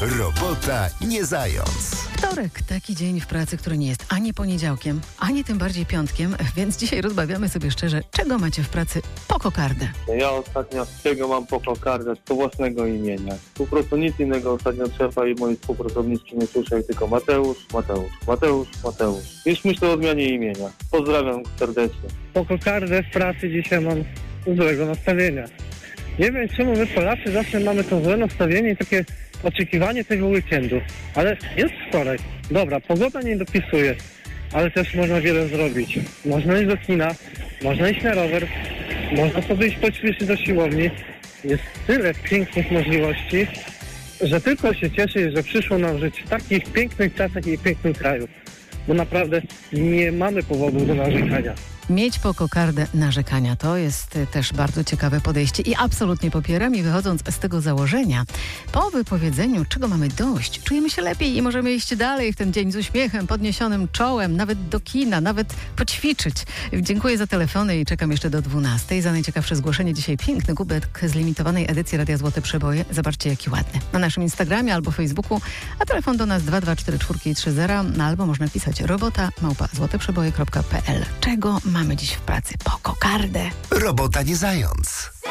Robota nie zając. Wtorek, taki dzień w pracy, który nie jest ani poniedziałkiem, ani tym bardziej piątkiem, więc dzisiaj rozmawiamy sobie szczerze, czego macie w pracy po kokardę. Ja ostatnio czego mam po kokardę z własnego imienia. Po prostu nic innego ostatnio od szefa i mojej współpracowniczki nie słyszę, tylko Mateusz. Już myślę o zmianie imienia. Pozdrawiam serdecznie. Po kokardę w pracy dzisiaj mam złego nastawienia. Nie wiem, czemu my Polacy zawsze mamy to złe nastawienie i takie oczekiwanie tego weekendu. Ale jest wtorek. Dobra, pogoda nie dopisuje, ale też można wiele zrobić. Można iść do kina, można iść na rower, można sobie iść poćwiczyć do siłowni. Jest tyle pięknych możliwości, że tylko się cieszę, że przyszło nam żyć w takich pięknych czasach i pięknym kraju. Bo naprawdę nie mamy powodu do narzekania. Mieć po kokardę narzekania to jest też bardzo ciekawe podejście i absolutnie popieram. I wychodząc z tego założenia, po wypowiedzeniu, czego mamy dość, czujemy się lepiej i możemy iść dalej w ten dzień z uśmiechem, podniesionym czołem, nawet do kina, nawet poćwiczyć. Dziękuję za telefony i czekam jeszcze do 12. Za najciekawsze zgłoszenie dzisiaj piękny kubek z limitowanej edycji Radia Złote Przeboje. Zobaczcie, jaki ładny. Na naszym Instagramie albo Facebooku, a telefon do nas 2244430, albo można pisać robota@złoteprzeboje.pl. Czego mamy dziś w pracy po kokardę? Robota nie zając.